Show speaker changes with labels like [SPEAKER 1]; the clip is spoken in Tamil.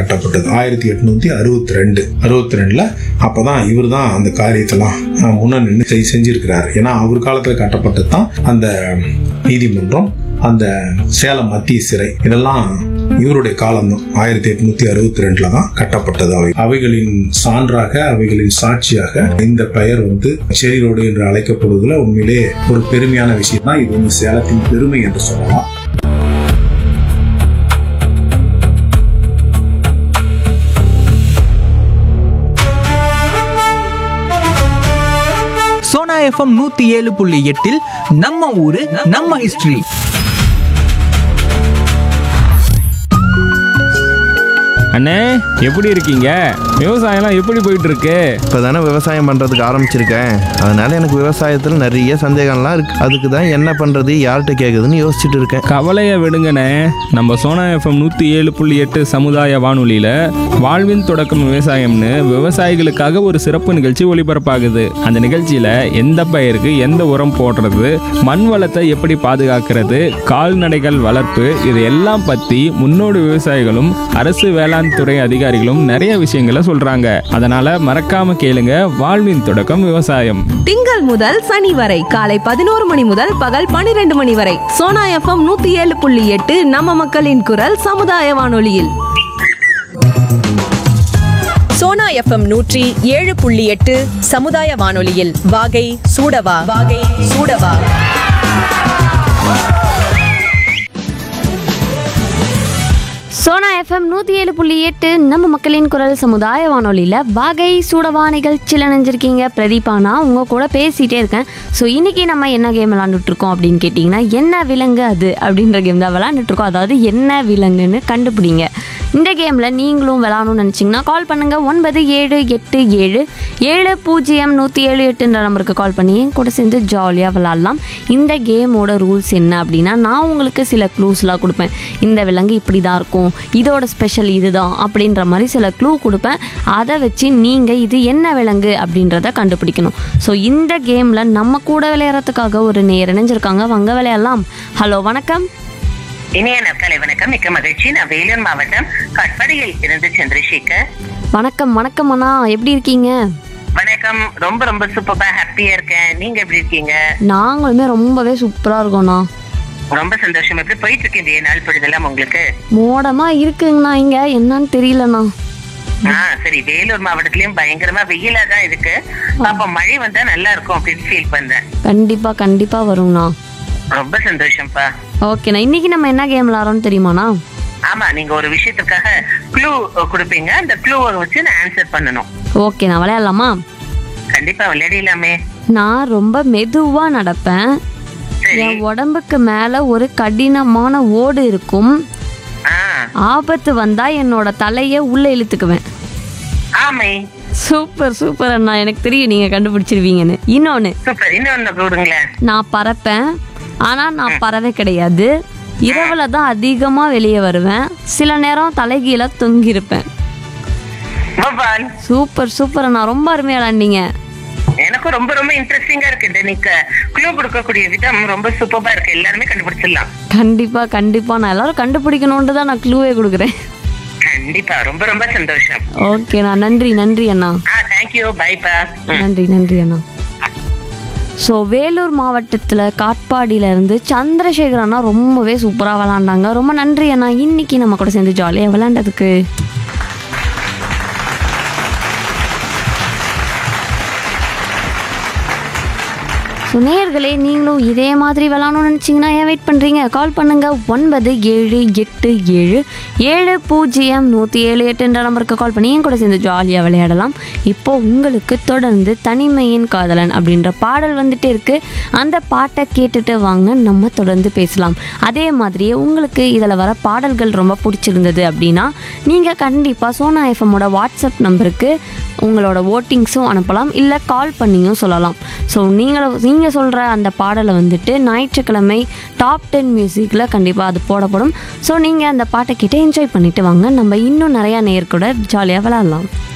[SPEAKER 1] கட்டப்பட்டது 1862. அப்பதான் இவர் தான் அந்த காரியத்தெல்லாம் முன்ன நின்று செஞ்சிருக்கிறாரு. ஏன்னா அவர் காலத்துல கட்டப்பட்டது தான் அந்த நீதிமன்றம், அந்த சேலம் மத்திய சிறை, இதெல்லாம் இவருடைய காலம் தான். 1862 தான் கட்டப்பட்டது. அவைகளின் சான்றாக, அவைகளின் சாட்சியாக இந்த பெயர் செரி ரோடு என்று அழைக்கப்படுவதில் உண்மையிலே ஒரு பெருமையான விஷயம் தான். இது சேலத்தின் பெருமை என்று சொல்லலாம்.
[SPEAKER 2] சோனா FM 107.8 நம்ம ஊரு நம்ம ஹிஸ்டரி.
[SPEAKER 3] அண்ணே, எப்படி இருக்கீங்க? விவசாயம்லாம் எப்படி போயிட்டு இருக்கு?
[SPEAKER 4] இப்போ தானே விவசாயம் பண்ணுறதுக்கு ஆரம்பிச்சிருக்கேன். அதனால எனக்கு விவசாயத்தில் நிறைய சந்தேகம்லாம் இருக்கு. அதுக்கு தான் என்ன பண்ணுறது, யார்கிட்ட கேட்குதுன்னு யோசிச்சுட்டு இருக்கேன்.
[SPEAKER 3] கவலையை விடுங்கண்ணே. நம்ம சோனா FM 107.8 சமுதாய வானொலியில் வாழ்வின் தொடக்கம் விவசாயம்னு விவசாயிகளுக்காக ஒரு சிறப்பு நிகழ்ச்சி ஒளிபரப்பாகுது. அந்த நிகழ்ச்சியில் எந்த பயிருக்கு எந்த உரம் போடுறது, மண் வளத்தை எப்படி பாதுகாக்கிறது, கால்நடைகள் வளர்ப்பு, இது எல்லாம் பற்றி முன்னோடி விவசாயிகளும் அரசு வேளாண் துறை அதிகாரிகளும் நிறைய விஷயங்களை சொல்றாங்க. அதனால மறக்காம கேளுங்க, வாழ்வின் தொடக்கம் விவசாயம்.
[SPEAKER 5] திங்கள் முதல் சனி வரை காலை 11 மணி முதல் பகல் 12 மணி வரை சோனா FM 107.8 நம்ம மக்களின் குரல் சமுதாய வானொலியில்.
[SPEAKER 6] சோனா FM 107.8 சமுதாய வானொலியில் வாகை சூடவா.
[SPEAKER 7] சோனா FM 107.8 நம்ம மக்களின் குரல் சமுதாய வானொலியில் வாகை சூடவா நிகழ்ச்சியில் நினைஞ்சிருக்கீங்க. பிரதீபானா உங்கள் கூட பேசிகிட்டே இருக்கேன். ஸோ இன்றைக்கி நம்ம என்ன கேம் விளாண்டுட்ருக்கோம் அப்படின்னு கேட்டிங்கன்னா, என்ன விலங்கு அது அப்படின்ற கேம் தான் விளாண்டுட்ருக்கோம். அதாவது என்ன விலங்குன்னு கண்டுபிடிங்க. இந்த கேமில் நீங்களும் விளாடணும்னு நினச்சிங்கன்னா கால் பண்ணுங்கள். 9787070178 நம்பருக்கு கால் பண்ணி என் கூட சேர்ந்து ஜாலியாக விளாட்லாம். இந்த கேமோட ரூல்ஸ் என்ன அப்படின்னா, நான் உங்களுக்கு சில க்ளூஸ்லாம் கொடுப்பேன். இந்த விலங்கு இப்படி தான் இருக்கும், இதோட ஸ்பெஷல் இதுதான் அப்படின்ற மாதிரி சில க்ளூ கொடுப்பேன். அதை வச்சு நீங்கள் இது என்ன விலங்கு அப்படின்றத கண்டுபிடிக்கணும். ஸோ இந்த கேமில் நம்ம கூட விளையாடுறதுக்காக ஒரு நேர் இணைஞ்சிருக்காங்க. வாங்க விளையாடலாம். ஹலோ, வணக்கம்.
[SPEAKER 8] இனிய நற்காலை வணக்கம். மிக்க மகிழ்ச்சி. நான் வேலூர் மாவட்டம் கட்பாடியில் இருந்து சந்திரசேகர்.
[SPEAKER 7] வணக்கம். வணக்கம் அண்ணா, எப்படி இருக்கீங்க?
[SPEAKER 8] வணக்கம். ரொம்ப ரொம்ப சூப்பரா ஹாப்பியா இருக்கேன். நீங்க எப்படி இருக்கீங்க?
[SPEAKER 7] நாங்களுமே ரொம்பவே சூப்பரா இருக்கோம்ண்ணா.
[SPEAKER 8] ரொம்ப சந்தோஷம். எப்படி போயிட்டு இருக்கு இந்த நாள் பொழுதெல்லாம் உங்களுக்கு?
[SPEAKER 7] மோடமா இருக்குங்கண்ணா, இங்க என்னன்னு தெரியலண்ணா.
[SPEAKER 8] சரி, வேலூர் மாவட்டத்திலயும் பயங்கரமா வெயிலா தான் இருக்கு. அப்ப மழை வந்தா நல்லா இருக்கும் அப்படின்னு ஃபீல் பண்றேன்.
[SPEAKER 7] கண்டிப்பா கண்டிப்பா வரும்ண்ணா.
[SPEAKER 8] ரொம்ப சந்தோஷம்ப்பா.
[SPEAKER 7] ஓகேண்ணா, இன்னைக்கு நம்ம என்ன கேம் விளையாடுறோம்னு தெரியுமாண்ணா?
[SPEAKER 8] ஆமா, நீங்க ஒரு விஷயத்துக்காக க்ளூ கொடுப்பீங்க. அந்த க்ளூவை வச்சு நான் ஆன்சர் பண்ணணும்.
[SPEAKER 7] ஓகேண்ணா, விளையாடலாமா?
[SPEAKER 8] கண்டிப்பா விளையாடலாமே.
[SPEAKER 7] நான் ரொம்ப மெதுவா நடப்பேன். என் உடம்புக்கு மேல ஒரு கடினமான ஓடு இருக்கும். ஆபத்து வந்தா என்னோட தலைய உள்ள இழுத்துக்குவேன்.
[SPEAKER 8] ஆமே.
[SPEAKER 7] சூப்பர் சூப்பர் அண்ணா, எனக்கு தெரியும் நீங்க கண்டுபிடிச்சிருவீங்கன்னு. இன்னொன்னு, நான் பறப்பேன். ஆனா நான் பறவை கிடையாது. இரவுல தான் அதிகமா வெளியே வருவேன். சில நேரம் தலைகீழ தொங்கிருப்பேன். சூப்பர் சூப்பர் அண்ணா, ரொம்ப அருமையா விளையாண்டீங்க.
[SPEAKER 8] எனக்கும் ரொம்ப ரொம்ப இன்ட்ரெஸ்டிங்கா இருக்கு. நீங்க க்ளூ கொடுக்கக்கூடிய விதம் ரொம்ப சூப்பரா இருக்கு. எல்லாருமே கண்டுபிடிச்சிடலாம்.
[SPEAKER 7] கண்டிப்பா கண்டிப்பா, நான் எல்லாரும் கண்டுபிடிக்கணும்னு தான் நான் க்ளூவே கொடுக்குறேன்.
[SPEAKER 8] கண்டிப்பா, ரொம்ப ரொம்ப சந்தோஷம்.
[SPEAKER 7] ஓகேண்ணா, நன்றி நன்றி அண்ணா.
[SPEAKER 8] தேங்க்யூ, பைப்பா.
[SPEAKER 7] நன்றி நன்றி அண்ணா. ஸோ வேலூர் மாவட்டத்தில் காட்பாடியிலேருந்து சந்திரசேகர் அண்ணா ரொம்பவே சூப்பராக விளாண்டாங்க. ரொம்ப நன்றி அண்ணா, இன்னைக்கு நம்ம கூட சேர்ந்து ஜாலியாக விளாண்டதுக்கு. ஸோ நேயர்களே, நீங்களும் இதே மாதிரி விளாடணும்னு நினச்சிங்கன்னா ஏன் வெயிட் பண்ணுறீங்க? கால் பண்ணுங்கள். 9787070178 நம்பருக்கு கால் பண்ணி என் கூட சேர்ந்து ஜாலியாக விளையாடலாம். இப்போது உங்களுக்கு தொடர்ந்து தனிமையின் காதலன் அப்படின்ற பாடல் வந்துட்டே இருக்குது. அந்த பாட்டை கேட்டுட்டு வாங்க, நம்ம தொடர்ந்து பேசலாம். அதே மாதிரியே உங்களுக்கு இதில் வர பாடல்கள் ரொம்ப பிடிச்சிருந்தது அப்படின்னா நீங்கள் கண்டிப்பாக சோனா எஃப்எம்மோட வாட்ஸ்அப் நம்பருக்கு உங்களோட ஓட்டிங்ஸும் அனுப்பலாம், இல்லை கால் பண்ணியும் சொல்லலாம். ஸோ நீங்கள் சொல்கிற அந்த பாடலை வந்துட்டு ஞாயிற்றுக்கிழமை டாப் 10 மியூசிக்கில் கண்டிப்பாக அது போடப்படும். ஸோ நீங்கள் அந்த பாட்டை கேட்டு என்ஜாய் பண்ணிவிட்டு வாங்க. நம்ம இன்னும் நிறையா நேர் கூட ஜாலியாக விளாட்லாம்.